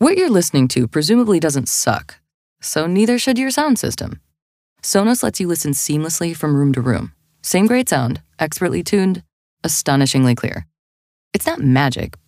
What you're listening to presumably doesn't suck, so neither should your sound system. Sonos lets you listen seamlessly from room to room. Same great sound, expertly tuned, astonishingly clear. It's not magic,